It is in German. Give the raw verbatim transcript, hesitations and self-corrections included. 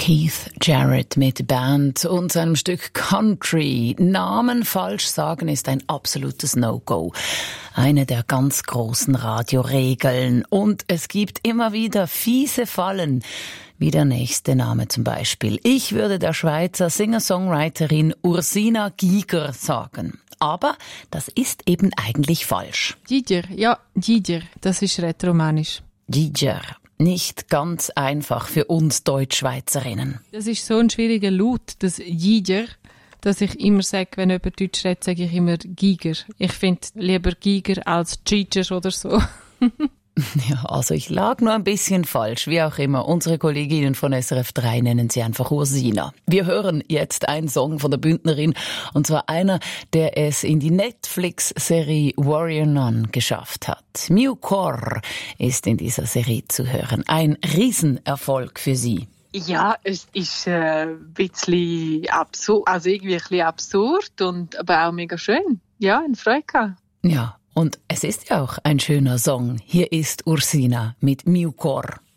Keith Jarrett mit Band und seinem Stück Country. Namen falsch sagen ist ein absolutes No-Go. Eine der ganz großen Radioregeln. Und es gibt immer wieder fiese Fallen. Wie der nächste Name zum Beispiel. Ich würde der Schweizer Singer-Songwriterin Ursina Giger sagen. Aber das ist eben eigentlich falsch. Giger, ja, Giger, das ist rätoromanisch. Giger. Nicht ganz einfach für uns Deutschschweizerinnen. Das ist so ein schwieriger Laut, das Giger, dass ich immer sage, wenn jemand Deutsch redet, sage ich immer Giger. Ich finde lieber Giger als Giger oder so. Ja, also ich lag nur ein bisschen falsch, wie auch immer. Unsere Kolleginnen von S R F drei nennen sie einfach Ursina. Wir hören jetzt einen Song von der Bündnerin, und zwar einer, der es in die Netflix-Serie Warrior Nun geschafft hat. Miu Kor ist in dieser Serie zu hören. Ein Riesenerfolg für sie. Ja, es ist äh, ein bisschen absurd, also irgendwie ein bisschen absurd, und, aber auch mega schön. Ja, eine Freude gehabt. Ja. Und es ist ja auch ein schöner Song. Hier ist Ursina mit Miu Kor.